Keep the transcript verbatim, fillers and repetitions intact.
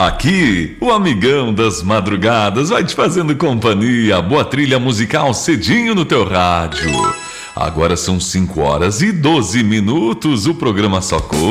Aqui, o amigão das madrugadas vai te fazendo companhia, boa trilha musical cedinho no teu rádio. Agora são cinco horas e doze minutos, o programa Só